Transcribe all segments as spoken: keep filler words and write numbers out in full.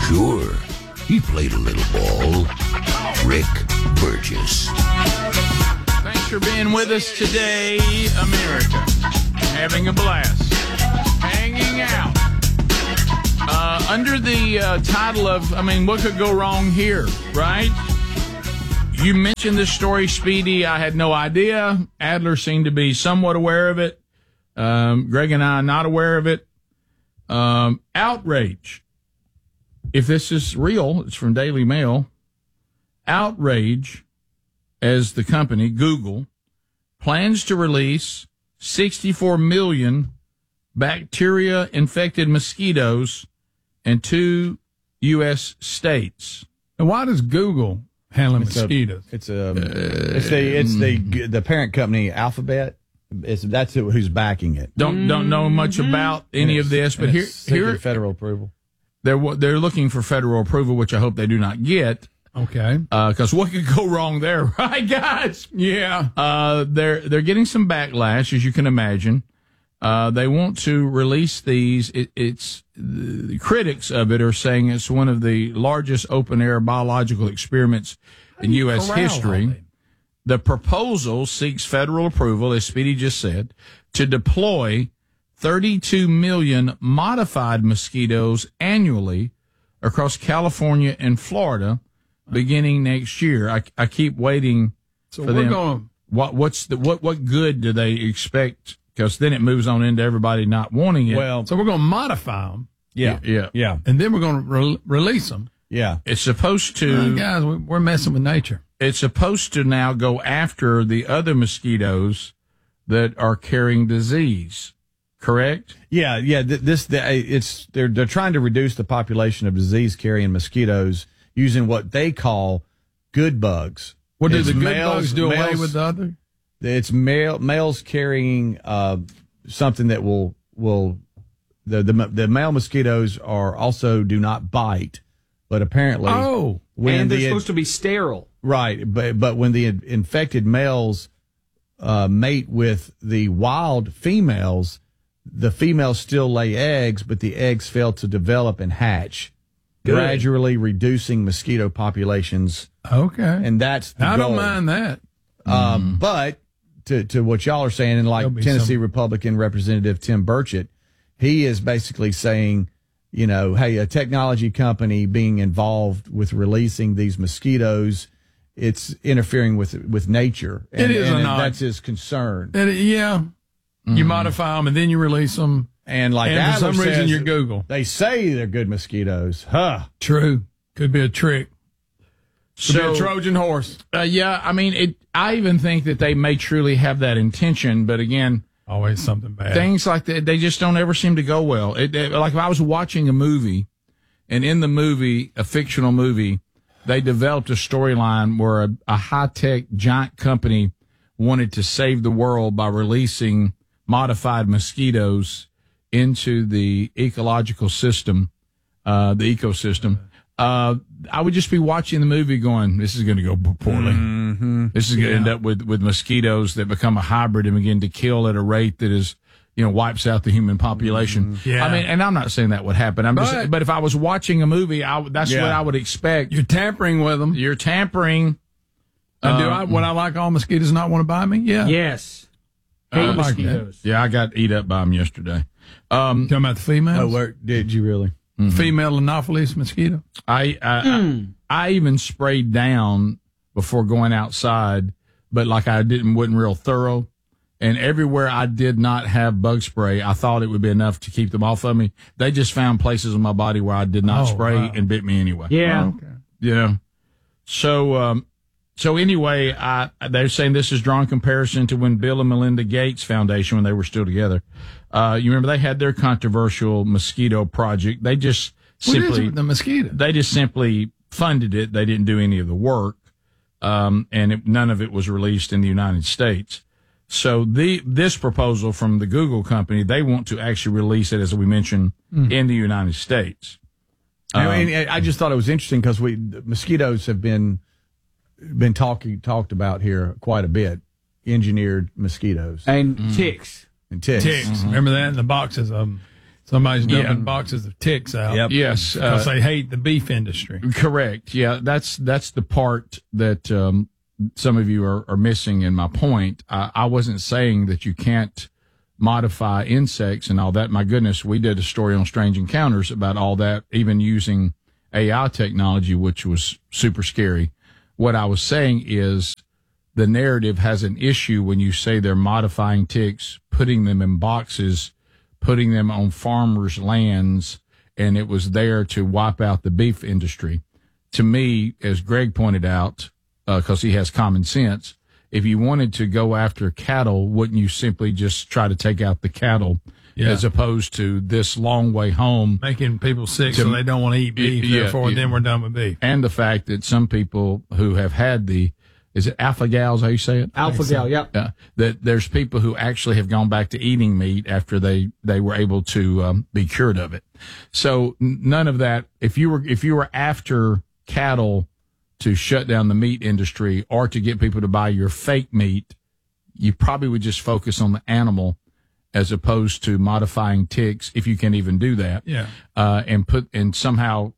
Sure, he played a little ball. Rick Burgess. Thanks for being with us today, America. Having a blast. Hanging out. Uh, under the uh, title of, I mean, what could go wrong here, right? You mentioned this story, Speedy. I had no idea. Adler seemed to be somewhat aware of it. Um, Greg and I not aware of it. Um, outrage. If this is real, it's from Daily Mail. Outrage, as the company, Google, plans to release sixty-four million bacteria-infected mosquitoes in two U S states. And why does Google handle It's mosquitoes? A, it's a, it's the, it's the, the parent company, Alphabet. It's, that's who, who's backing it. Don't don't know much about any of this, but here here federal approval. They're they're looking for federal approval, which I hope they do not get. Okay, because uh, what could go wrong there, right, guys? Yeah, uh, they're they're getting some backlash, as you can imagine. Uh, they want to release these. It, it's the critics of it are saying it's one of the largest open air biological experiments in U S history. The proposal seeks federal approval, as Speedy just said, to deploy thirty-two million modified mosquitoes annually across California and Florida beginning next year. I, I keep waiting so for we're them. Going what what's the what what good do they expect? Because then it moves on into everybody not wanting it. Well, so we're going to modify them. Yeah, yeah, yeah, and then we're going to re- release them. Yeah, it's supposed to. Uh, guys, we're messing with nature. It's supposed to now go after the other mosquitoes that are carrying disease. Correct? Yeah, yeah. Th- this, the, it's they're they're trying to reduce the population of disease-carrying mosquitoes using what they call good bugs. What do it's the good males, bugs do males, away with the other? It's male males carrying uh, something that will will the, the the male mosquitoes are also do not bite, but apparently oh, when and they're the, supposed to be sterile. Right, but but when the infected males uh, mate with the wild females, the females still lay eggs, but the eggs fail to develop and hatch, Good. gradually reducing mosquito populations. Okay, and that's the I goal. don't mind that. Um, mm. But to to what y'all are saying, and like Tennessee some... Republican Representative Tim Burchett, he is basically saying, you know, hey, a technology company being involved with releasing these mosquitoes, it's interfering with with nature. And, it is and not. That's his concern. And, yeah. Mm-hmm. You modify them and then you release them. And like and for some says, reason you're Google. They say they're good mosquitoes. Huh. True. Could be a trick. Could so, be a Trojan horse. Uh, yeah, I mean, it. I even think that they may truly have that intention, but again, always something bad. Things like that, they just don't ever seem to go well. It, it, like if I was watching a movie, and in the movie, a fictional movie, they developed a storyline where a, a high-tech giant company wanted to save the world by releasing modified mosquitoes into the ecological system, uh, the ecosystem. Uh, I would just be watching the movie going, this is going to go poorly. Mm-hmm. This is going to yeah. end up with, with mosquitoes that become a hybrid and begin to kill at a rate that is, you know, wipes out the human population. Mm-hmm. Yeah. I mean, and I'm not saying that would happen. I'm but, just, but if I was watching a movie, I, that's yeah. what I would expect. You're tampering with them. You're tampering. And um, do I, would I like all mosquitoes not want to bite me? Yeah. Yes. Hate uh, mosquitoes. Yeah, I got eat up by them yesterday. Um, Talking about the females? Oh, where, did you really? Mm-hmm. Female Anopheles mosquito. I I, mm. I I even sprayed down before going outside, but like I didn't wasn't real thorough. And everywhere I did not have bug spray, I thought it would be enough to keep them off of me. They just found places in my body where I did not oh, spray wow. and bit me anyway. Yeah. Oh, okay. Yeah. So um so anyway, I they're saying this is drawn comparison to when Bill and Melinda Gates Foundation, when they were still together. Uh, you remember they had their controversial mosquito project. They just simply what is it, the mosquito. They just simply funded it. They didn't do any of the work, um, and it, none of it was released in the United States. So the this proposal from the Google company, they want to actually release it, as we mentioned, mm. in the United States. Um, I mean, I just thought it was interesting because we mosquitoes have been been talking talked about here quite a bit. Engineered mosquitoes and mm. ticks. and ticks. Ticks. Mm-hmm. Remember that in the boxes of them. Somebody's dumping Yeah. boxes of ticks out. Yep. Yes, Because uh, they hate the beef industry. correct. Yeah, that's that's the part that um, some of you are, are missing in my point. I, I wasn't saying that you can't modify insects and all that. My goodness, we did a story on Strange Encounters about all that, even using A I technology, which was super scary. What I was saying is the narrative has an issue when you say they're modifying ticks, putting them in boxes, putting them on farmers' lands, and it was there to wipe out the beef industry. To me, as Greg pointed out, because uh, he has common sense, if you wanted to go after cattle, wouldn't you simply just try to take out the cattle Yeah. as opposed to this long way home? Making people sick To- so they don't want to eat beef. Yeah, therefore, yeah. then we're done with beef. And the fact that some people who have had the, is it alpha-gal, is how you say it? Alpha gal, yep. Uh, that there's people who actually have gone back to eating meat after they, they were able to um, be cured of it. So n- none of that. If you were if you were after cattle to shut down the meat industry or to get people to buy your fake meat, you probably would just focus on the animal as opposed to modifying ticks, if you can even do that. Yeah. Uh, and put and somehow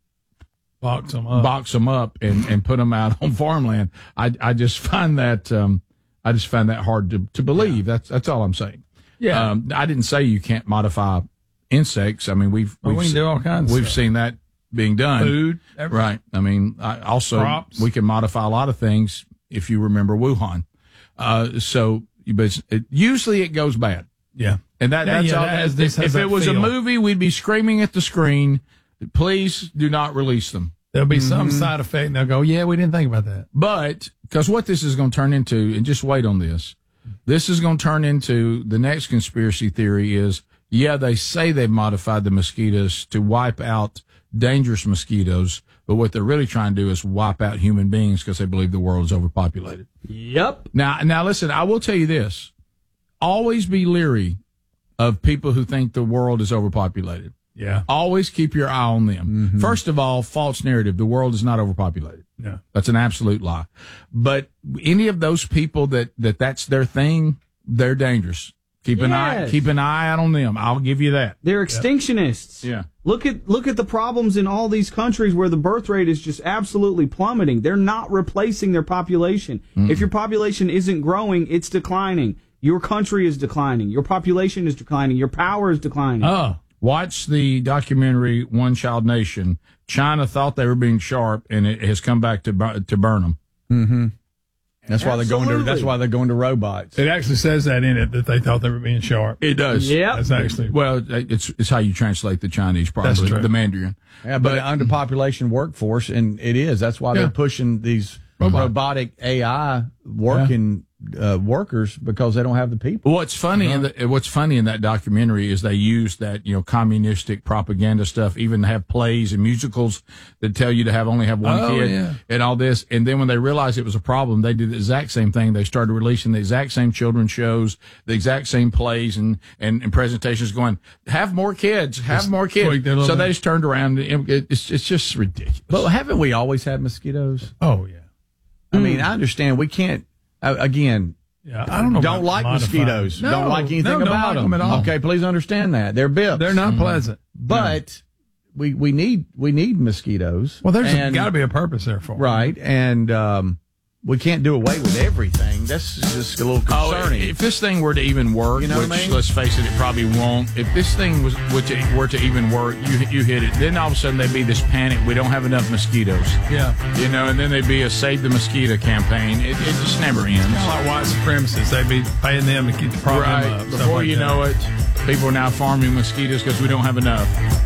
Box them up. box them up and, and put them out on farmland. I I just find that um, I just find that hard to, to believe. That's that's all I'm saying. Yeah. Um, I didn't say you can't modify insects. I mean, we've Well, we've we can se- do all kinds of We've stuff. seen that being done. Food. Everything. Right. I mean, I also Crops. we can modify a lot of things if you remember Wuhan. Uh, so, but it, usually it goes bad. Yeah. And that, Yeah, that's yeah, all. that has- this if has if that it was feel. a movie, we'd be screaming at the screen, please do not release them. There'll be some Mm-hmm. side effect, and they'll go, yeah, we didn't think about that. But because what this is going to turn into, and just wait on this, this is going to turn into the next conspiracy theory is, yeah, they say they've modified the mosquitoes to wipe out dangerous mosquitoes, but what they're really trying to do is wipe out human beings because they believe the world is overpopulated. Yep. Now, now listen, I will tell you this. Always be leery of people who think the world is overpopulated. Yeah. Always keep your eye on them. First of all, false narrative. The world is not overpopulated. No. That's an absolute lie. But any of those people that, that that's their thing, they're dangerous. Keep an eye, Yes. keep an eye out on them. I'll give you that. They're extinctionists. Yeah. Look at look at the problems in all these countries where the birth rate is just absolutely plummeting. They're not replacing their population. If your population isn't growing, it's declining. Your country is declining. Your population is declining. Your power is declining. Oh. Watch the documentary One Child Nation. China thought they were being sharp, and it has come back to bur- to burn them. Mm-hmm. That's why they're going to. Absolutely. That's why they're going to robots. It actually says that in it, that they thought they were being sharp. It does. Yep. That's actually. Well, it's it's how you translate the Chinese, probably That's true. the Mandarin. Yeah, but, an underpopulation workforce, and it is. That's why Yeah. they're pushing these Robot. robotic A I working uh, workers because they don't have the people. What's funny in the, what's funny in that documentary is they use that, you know, communistic propaganda stuff, even have plays and musicals that tell you to have only have one Oh, kid yeah. and all this. And then when they realized it was a problem, they did the exact same thing. They started releasing the exact same children's shows, the exact same plays and, and, and presentations going, have more kids, have more tweak kids. their little So bit. they just turned around. It, it's, it's just ridiculous. But haven't we always had mosquitoes? Oh, yeah. I mean, I understand we can't. Uh, again, Yeah. I don't know. don't about like modifying. mosquitoes. No, don't like anything no, don't about like them. them at all. Okay, please understand that they're bips. They're not pleasant. But we we need we need mosquitoes. Well, there's and, got to be a purpose there for 'em. right, and um, we can't do away with everything. That's just a little Oh, concerning. if this thing were to even work, You know which what I mean? let's face it, it probably won't. If this thing was were to, were to even work, you you hit it, then all of a sudden there'd be this panic. We don't have enough mosquitoes, Yeah. you know, and then there'd be a save the mosquito campaign. It, it just never ends. Kind of like white supremacists. They'd be paying them to keep the problem Right. up. stuff Before like you that. know it, people are now farming mosquitoes because we don't have enough.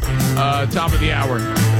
Uh, top of the hour.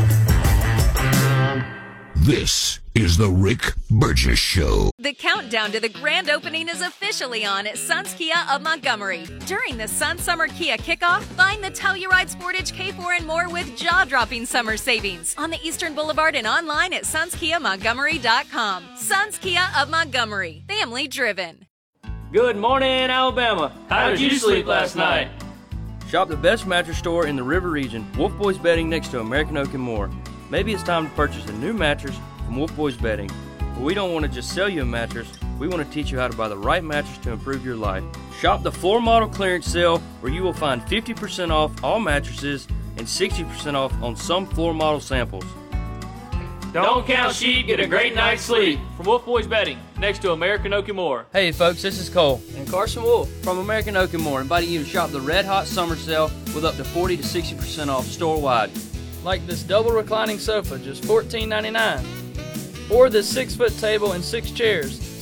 This is the Rick Burgess Show. The countdown to the grand opening is officially on at Suns Kia of Montgomery. During the Sun Summer Kia Kickoff, find the Telluride Sportage K four and more with jaw-dropping summer savings on the Eastern Boulevard and online at suns kia montgomery dot com. Suns Kia of Montgomery, family driven. Good morning, Alabama. How did you sleep last night? Shop the best mattress store in the River Region, Wolf Boys Bedding next to American Oak and more. Maybe it's time to purchase a new mattress from Wolf Boys Bedding. But we don't want to just sell you a mattress, we want to teach you how to buy the right mattress to improve your life. Shop the floor model clearance sale where you will find fifty percent off all mattresses and sixty percent off on some floor model samples. Don't count sheep, get a great night's sleep. From Wolf Boys Bedding, next to American Oak and More. Hey folks, this is Cole and Carson Wolf from American Oak and More, inviting you to shop the Red Hot Summer Sale with up to forty to sixty percent off store-wide. Like this double reclining sofa, just fourteen ninety-nine. Or this six-foot table and six chairs,